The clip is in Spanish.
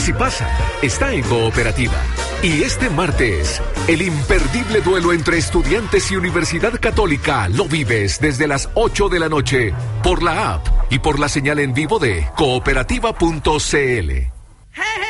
Así pasa, está en Cooperativa. Y este martes, el imperdible duelo entre Estudiantes y Universidad Católica lo vives desde las 8 de la noche por la app y por la señal en vivo de cooperativa.cl.